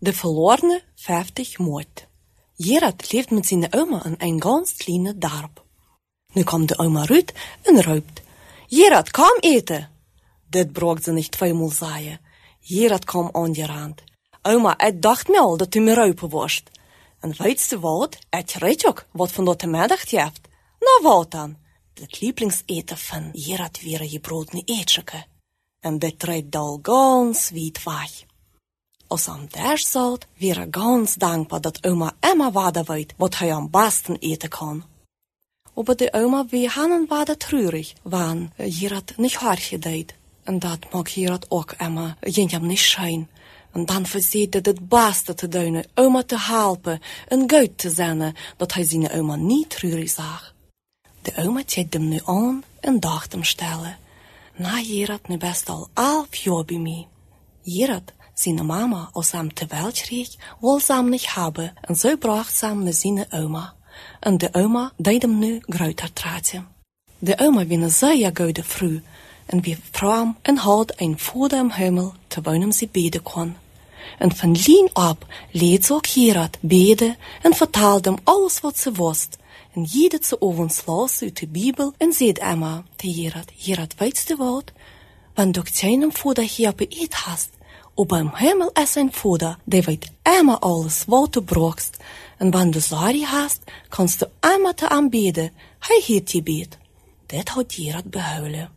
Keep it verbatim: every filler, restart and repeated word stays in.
De verlorene vijftig moord. Gerard leeft met zijn oma in een ganz kleine dorp. Nu komt de oma Ruth en roept: Gerard, kom eten! Dit braucht ze niet tweemaal zeggen. Gerard kwam aangerand. Oma, ik dacht me al dat u me ruipen worst. En weet je wat? Ik weet ook wat van dat de middag heeft. Nou wat dan? Het lieblingseten van Gerard weer je brood niet eetjeke. En dit treedt al ganz weit weg. Als hij daar zat, weer hij ganz dankbaar dat oma immer waarde weet wat hij am besten eten kan. Aber de oma wie hanen waarde treurig, want Gerard niet hartje deed. En dat mag Gerard ook immer jenjam niet schijn. En dan verzet hij het beste te doen, oma te helpen en goed te zijn, dat hij zijn oma niet treurig zag. De oma keek hem nu aan en dacht hem stellen. Na Gerard nu best al elf jaar bij mij. Gerard, zijn mama, als hem te wel kreeg, wil ze hem niet hebben en zo bracht ze hem naar zijn oma. En de oma deed hem nu groter traatje. De oma was een zeer goede vrouw en wie vroom en had een vader im hemel, terwijl hem ze beden kon. En van lien op leed ze ook Gerard beden en vertelde hem alles wat ze wist. En jede ze ovens las uit de Bibel en zei Emma te Gerard: Gerard, weet je wat? Wanneer du keinen vader hier beet hast, aber im hemel is een vader, die weet immer alles wat du brauchst. En wanneer du sorry hast, kannst du immer te aanbeden. Hij heeft je beet. Dit had Gerard behouden.